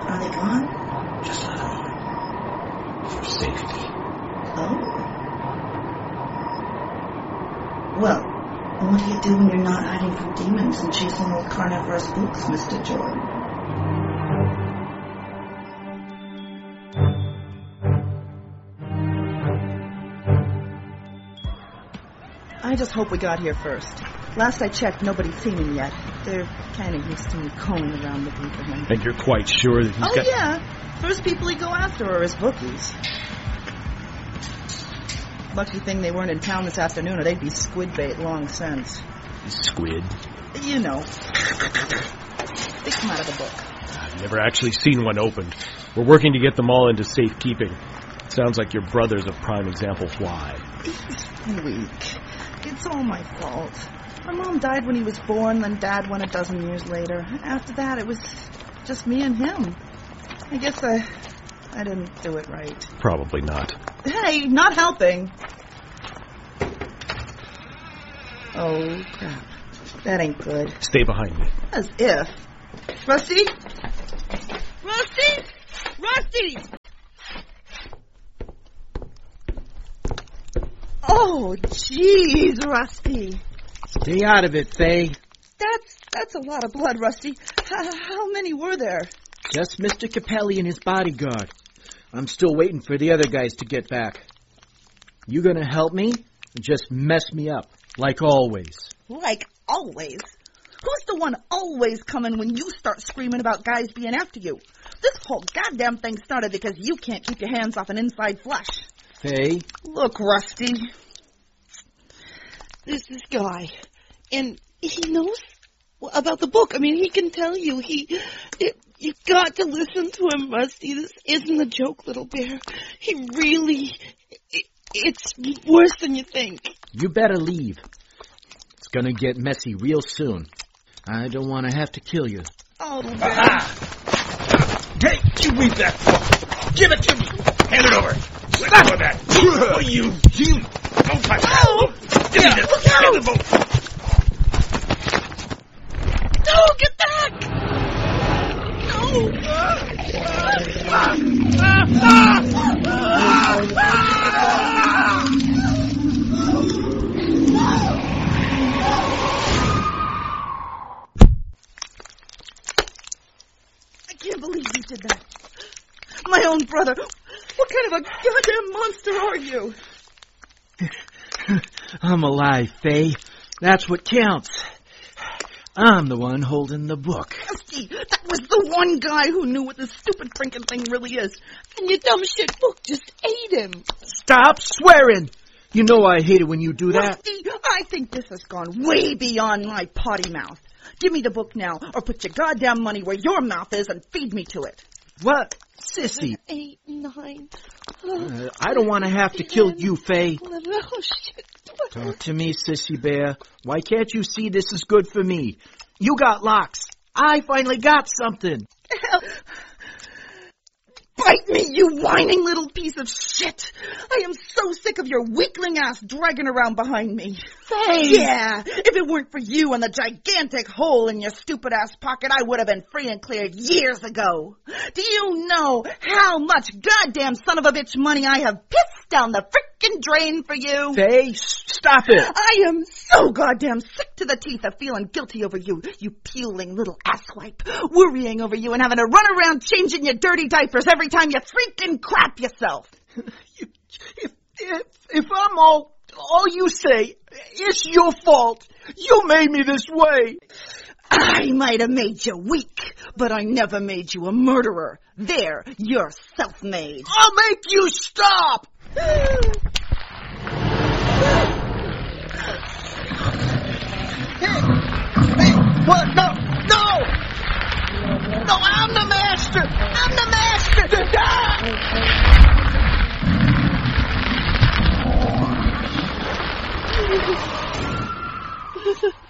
Are they gone? Just let them in. For safety. Oh? Well, what do you do when you're not hiding from demons and chasing old carnivorous books, Mr. Jordan? I just hope we got here first. Last I checked, nobody'd seen him yet. They're kind of used to me combing around looking for him. And you're quite sure that he's got... Yeah. First people he'd go after are his bookies. Lucky thing they weren't in town this afternoon, or they'd be squid bait long since. Squid? You know. They come out of the book. I've never actually seen one opened. We're working to get them all into safekeeping. Sounds like your brother's a prime example why. He's weak. It's all my fault. My mom died when he was born, then Dad went a dozen years later. After that, it was just me and him. I guess I didn't do it right. Probably not. Hey, not helping. Oh, crap. That ain't good. Stay behind me. As if. Rusty? Rusty? Rusty! Oh, jeez, Rusty. Stay out of it, Faye. That's a lot of blood, Rusty. How many were there? Just Mr. Capelli and his bodyguard. I'm still waiting for the other guys to get back. You gonna help me? Or just mess me up, like always? Like always? Who's the one always coming when you start screaming about guys being after you? This whole goddamn thing started because you can't keep your hands off an inside flush. Faye? Look, Rusty. This is Guy. And he knows about the book. I mean, he can tell you. You've got to listen to him, Rusty. This isn't a joke, little bear. He really... It's worse than you think. You better leave. It's gonna get messy real soon. I don't want to have to kill you. Oh, bear. Hey, you read that book. Give it to me. Hand it over. Let go of that. Oh, you. Don't touch that. Oh. Give me this. Look out. Give the book. No, get back! I can't believe you did that. My own brother. What kind of a goddamn monster are you? I'm alive, Faye. That's what counts. I'm the one holding the book. Rusty, that was the one guy who knew what this stupid drinking thing really is. And your dumb shit book just ate him. Stop swearing! You know I hate it when you do that. Rusty, I think this has gone way beyond my potty mouth. Give me the book now, or put your goddamn money where your mouth is and feed me to it. What? Sissy. 8, 9. I don't want to have to kill you, Faye. 11, oh, shit. Talk to me, Sissy Bear. Why can't you see this is good for me? You got locks. I finally got something. Bite me, you whining little piece of shit. I am so sick of your weakling ass dragging around behind me. Faye! Yeah, if it weren't for you and the gigantic hole in your stupid ass pocket, I would have been free and clear years ago. Do you know how much goddamn son of a bitch money I have pissed down the frickin' drain for you? Faye, stop it. I am so goddamn sick to the teeth of feeling guilty over you, you puling little asswipe, worrying over you and having to run around changing your dirty diapers every time you freaking crap yourself. If I'm all you say, it's your fault. You made me this way. I might have made you weak, but I never made you a murderer. There, you're self-made. I'll make you stop. Hey, What? No! No, I'm the master! I'm the master!